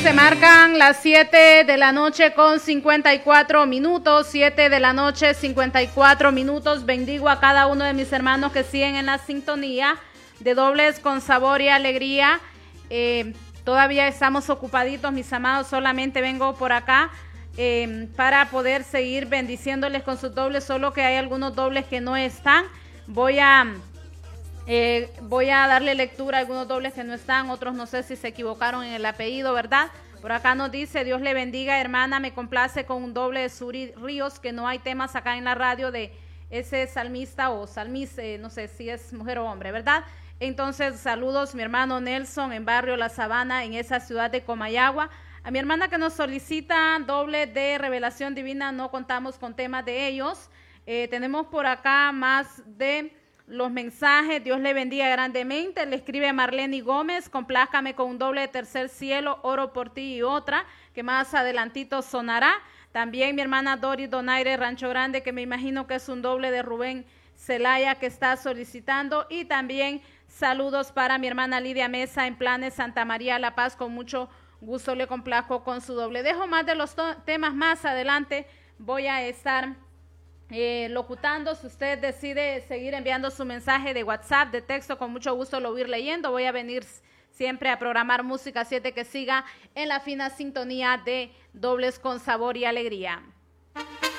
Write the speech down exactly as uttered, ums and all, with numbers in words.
se marcan las siete de la noche con cincuenta y cuatro minutos, siete de la noche, cincuenta y cuatro minutos. Bendigo a cada uno de mis hermanos que siguen en la sintonía de Dobles con Sabor y Alegría. Eh, todavía estamos ocupaditos, mis amados, solamente vengo por acá eh, para poder seguir bendiciéndoles con sus dobles, solo que hay algunos dobles que no están. Voy a... Eh, voy a darle lectura a algunos dobles que no están, otros no sé si se equivocaron en el apellido, ¿verdad? Por acá nos dice, Dios le bendiga, hermana, me complace con un doble de Suri Ríos, que no hay temas acá en la radio de ese salmista o salmis, eh, no sé si es mujer o hombre, ¿verdad? Entonces, saludos, mi hermano Nelson, en Barrio La Sabana, en esa ciudad de Comayagua. A mi hermana que nos solicita doble de Revelación Divina, no contamos con temas de ellos. Eh, tenemos por acá más de... los mensajes. Dios le bendiga grandemente. Le escribe Marlene Gómez, complázcame con un doble de Tercer Cielo, Oro por ti y otra, que más adelantito sonará. También mi hermana Doris Donaire Rancho Grande, que me imagino que es un doble de Rubén Celaya que está solicitando. Y también saludos para mi hermana Lidia Mesa en Planes Santa María La Paz, con mucho gusto le complazco con su doble. Dejo más de los temas más adelante, voy a estar Eh, locutando. Si usted decide seguir enviando su mensaje de WhatsApp, de texto, con mucho gusto lo voy a ir leyendo. Voy a venir siempre a programar música siete que siga en la fina sintonía de Dobles con Sabor y Alegría.